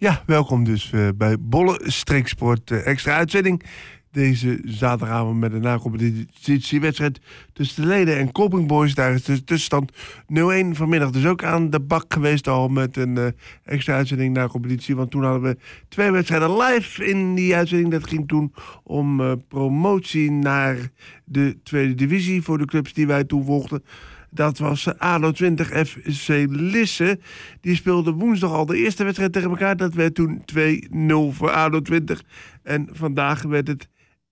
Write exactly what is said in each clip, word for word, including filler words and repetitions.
Ja, welkom dus uh, bij Bolle Streeksport uh, extra uitzending. Deze zaterdagavond met een na-competitiewedstrijd tussen de Leden en Colping Boys. Daar is de tussenstand nul-een. Vanmiddag dus ook aan de bak geweest al met een uh, extra uitzending na competitie. Want toen hadden we twee wedstrijden live in die uitzending. Dat ging toen om uh, promotie naar de tweede divisie voor de clubs die wij toen volgden. Dat was A D O twintig F C Lisse. Die speelde woensdag al de eerste wedstrijd tegen elkaar. Dat werd toen twee-nul voor A D O twintig. En vandaag werd het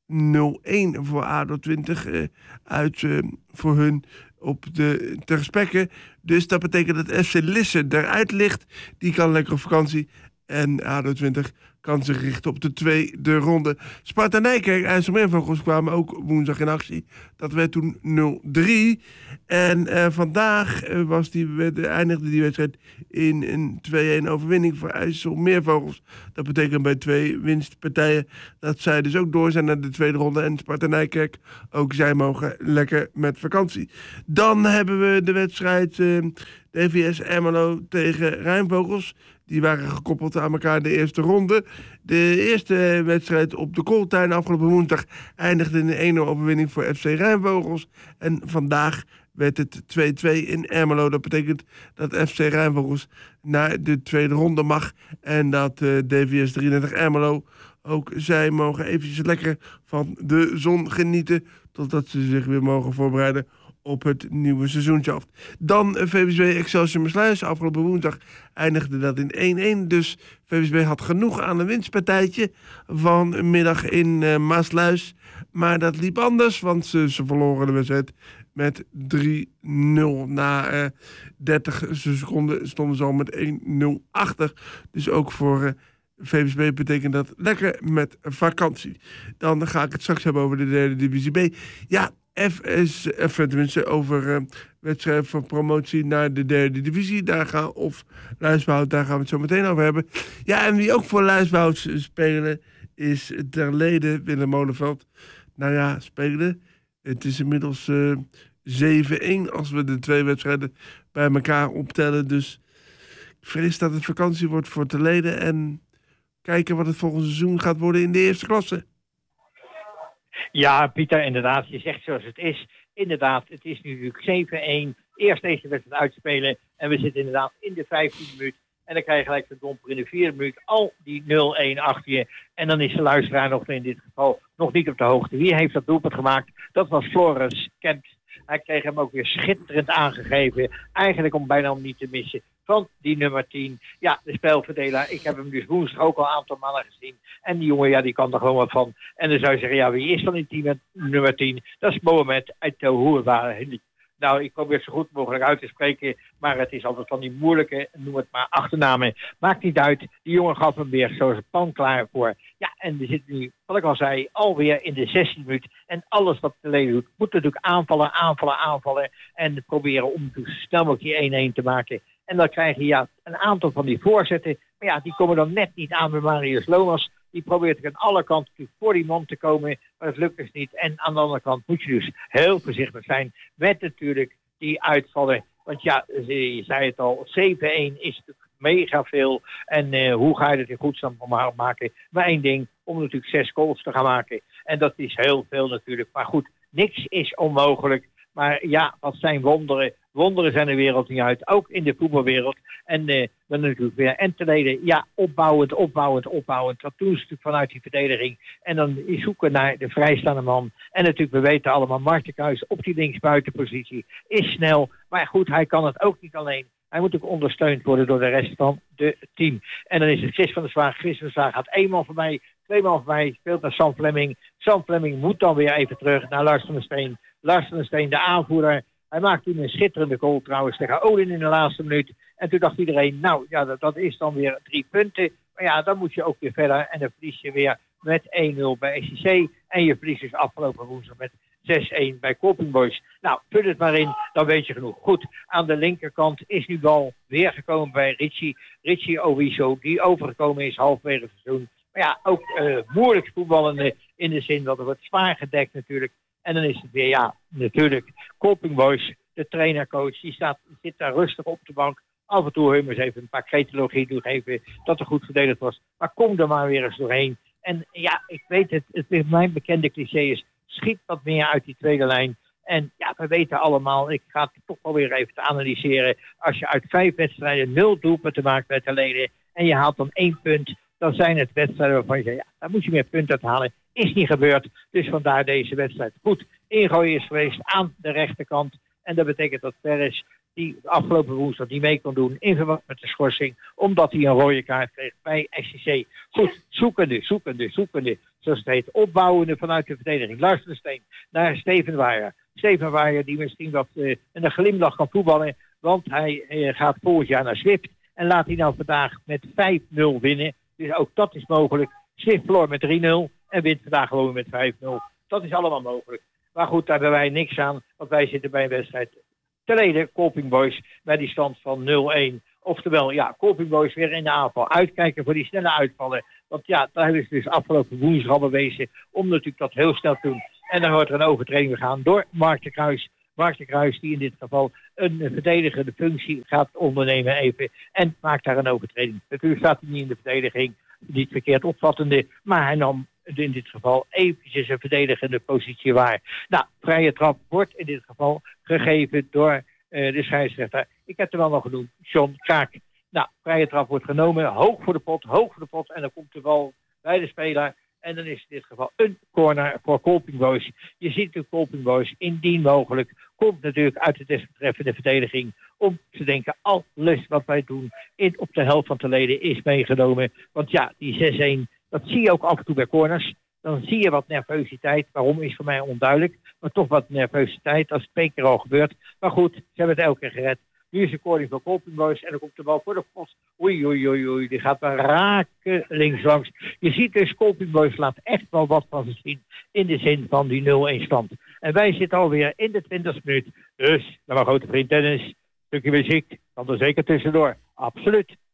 nul-een voor A D O twintig uh, uit uh, voor hun op de Ter Spekke. Dus dat betekent dat F C Lisse eruit ligt. Die kan lekker op vakantie. En A D O twintig kan zich richten op de tweede ronde. Sparta Nijkerk en IJsselmeervogels kwamen ook woensdag in actie. Dat werd toen nul-drie. En uh, vandaag uh, was die, uh, eindigde die wedstrijd in een twee-een overwinning voor IJsselmeervogels. Dat betekent bij twee winstpartijen dat zij dus ook door zijn naar de tweede ronde. En Sparta Nijkerk, ook zij mogen lekker met vakantie. Dan hebben we de wedstrijd uh, D V S Ermelo tegen Rijnvogels. Die waren gekoppeld aan elkaar de eerste ronde. De eerste wedstrijd op de Kooltuin afgelopen woensdag eindigde in een één-nul overwinning voor F C Rijnvogels. En vandaag werd het twee-twee in Ermelo. Dat betekent dat F C Rijnvogels naar de tweede ronde mag. En dat uh, D V S drieëndertig Ermelo, ook zij mogen eventjes lekker van de zon genieten. Totdat ze zich weer mogen voorbereiden op het nieuwe seizoensjaft. Dan V V S B Excelsior Maasluis. Afgelopen woensdag eindigde dat in één-een. Dus V V S B had genoeg aan een winstpartijtje vanmiddag in uh, Maasluis. Maar dat liep anders, want ze, ze verloren de wedstrijd met drie-nul. Na uh, dertig seconden stonden ze al met één-nul achter. Dus ook voor Uh, V V S B betekent dat lekker met vakantie. Dan ga ik het straks hebben over de derde divisie B. Ja, F S, F, tenminste over uh, wedstrijd van promotie naar de derde divisie. Daar gaan, of Luisboud, daar gaan we het zo meteen over hebben. Ja, en wie ook voor Luisboud spelen is ter Lede Willem Molenveld. Nou ja, spelen. Het is inmiddels uh, zeven-een als we de twee wedstrijden bij elkaar optellen. Dus ik vrees dat het vakantie wordt voor ter Lede en kijken wat het volgende seizoen gaat worden in de eerste klasse. Ja, Pieter, inderdaad. Je zegt zoals het is. Inderdaad, het is nu natuurlijk zeven-een. Eerst deze wedstrijd uitspelen. En we zitten inderdaad in de vijftiende minuut. En dan krijg je gelijk de domper in de vierde minuut. Al die nul-een achter je. En dan is de luisteraar nog in dit geval nog niet op de hoogte. Wie heeft dat doelpunt gemaakt? Dat was Floris Kemp. Hij kreeg hem ook weer schitterend aangegeven. Eigenlijk om bijna om niet te missen. Van die nummer tien. Ja, de spelverdeler. Ik heb hem dus woensdag ook al een aantal malen gezien. En die jongen, ja, die kan er gewoon wat van. En dan zou je zeggen, ja, wie is dan in team met nummer tien? Dat is Mohamed Aitohourwa. Nou, ik probeer het zo goed mogelijk uit te spreken. Maar het is altijd van die moeilijke, noem het maar, achternamen. Maakt niet uit. Die jongen gaf hem weer zoals een pan klaar voor. Ja, en we zitten nu, wat ik al zei, alweer in de zestiende minuut. En alles wat de Leden doet, moet natuurlijk aanvallen, aanvallen, aanvallen. En proberen om zo snel mogelijk die één-een te maken. En dan krijg je ja, een aantal van die voorzetten. Maar ja, die komen dan net niet aan bij Marius Lomas. Die probeert aan alle kanten voor die man te komen. Maar dat lukt dus niet. En aan de andere kant moet je dus heel voorzichtig zijn. Met natuurlijk die uitvallen. Want ja, je zei het al. zeven-een is natuurlijk mega veel. En uh, hoe ga je het in godsnaam maken? Maar één ding. Om natuurlijk zes goals te gaan maken. En dat is heel veel natuurlijk. Maar goed, niks is onmogelijk. Maar ja, wat zijn wonderen? Wonderen zijn de wereld niet uit. Ook in de voetbalwereld. En uh, dan natuurlijk weer Enteleden. Ja, opbouwend, opbouwend, opbouwend. Dat doen ze natuurlijk vanuit die verdediging. En dan zoeken naar de vrijstaande man. En natuurlijk, we weten allemaal, Martenkuis op die linksbuitenpositie is snel. Maar goed, hij kan het ook niet alleen. Hij moet ook ondersteund worden door de rest van het team. En dan is het Chris van der Zwaag. Chris van der Zwaag gaat eenmaal voorbij, tweemaal voorbij. Speelt naar Sam Fleming. Sam Fleming moet dan weer even terug naar Lars van der Steen. Lars van der Steen, de aanvoerder. Hij maakt toen een schitterende goal trouwens tegen Odin in de laatste minuut. En toen dacht iedereen, nou ja, dat, dat is dan weer drie punten. Maar ja, dan moet je ook weer verder. En dan verlies je weer met één-nul bij S C C. En je verliest dus afgelopen woensdag met zes-een bij Colping Boys. Nou, put het maar in, dan weet je genoeg. Goed, aan de linkerkant is nu bal weer gekomen bij Richie. Richie Owiso, die overgekomen is halverwege het seizoen. Maar ja, ook uh, moeilijk voetballende in de zin dat er wordt zwaar gedekt natuurlijk. En dan is het weer, ja, natuurlijk, Colping Boys, de trainercoach, die staat, zit daar rustig op de bank. Af en toe eens even een paar cretologie doorgeven dat er goed verdedigd was. Maar kom er maar weer eens doorheen. En ja, ik weet het, het mijn bekende cliché is, schiet wat meer uit die tweede lijn. En ja, we weten allemaal, ik ga het toch wel weer even te analyseren. Als je uit vijf wedstrijden nul doelpunten maakt met de leden en je haalt dan één punt, dan zijn het wedstrijden waarvan je zegt, ja, daar moet je meer punten uit halen. Is niet gebeurd, dus vandaar deze wedstrijd. Goed, ingooien is geweest aan de rechterkant. En dat betekent dat Perez, die afgelopen woensdag niet mee kon doen in verband met de schorsing, omdat hij een rode kaart kreeg bij S C C. Goed, zoekende, zoekende, zoekende, zoals het heet, opbouwende vanuit de verdediging. Luister Steen naar Steven Waaier. Steven Waaier die misschien wat uh, met een glimlach kan voetballen, want hij uh, gaat volgend jaar naar Zwift. En laat hij nou vandaag met vijf nul winnen. Dus ook dat is mogelijk. Zwift verloor met drie nul en wint vandaag gewoon met vijf nul. Dat is allemaal mogelijk. Maar goed, daar hebben wij niks aan, want wij zitten bij een wedstrijd te leden, Colping Boys, bij die stand van nul een. Oftewel, ja, Colping Boys weer in de aanval. Uitkijken voor die snelle uitvallen. Want ja, daar hebben ze dus afgelopen woensdag al bewezen om natuurlijk dat heel snel te doen. En dan wordt er een overtreding gegaan door Mark de Kruis. Mark de Kruis die in dit geval een verdedigende functie gaat ondernemen even. En maakt daar een overtreding. Natuurlijk staat hij niet in de verdediging, niet verkeerd opvattende. Maar hij nam in dit geval eventjes een verdedigende positie waar. Nou, vrije trap wordt in dit geval gegeven door uh, de scheidsrechter. Ik heb hem wel nog genoemd, John Kaak. Nou, vrije trap wordt genomen, hoog voor de pot, hoog voor de pot. En dan komt de bal bij de speler. En dan is in dit geval een corner voor Colping Boys. Je ziet de Colping Boys, indien mogelijk, komt natuurlijk uit de desbetreffende verdediging om te denken, alles wat wij doen in, op de helft van de leden is meegenomen. Want ja, die zes een, dat zie je ook af en toe bij corners. Dan zie je wat nervositeit. Waarom is voor mij onduidelijk. Maar toch wat nervositeit. Dat is twee keer al gebeurd. Maar goed, ze hebben het elke keer gered. Nu is de corner van Colping Boys. En dan komt de bal voor de post. Oei, oei, oei, oei. Die gaat maar raken links langs. Je ziet dus, Colping Boys laat echt wel wat van zich zien. In de zin van die nul een stand. En wij zitten alweer in de twintigste minuut. Dus, naar mijn grote vriend Dennis. Stukje muziek. Kan er zeker tussendoor. Absoluut.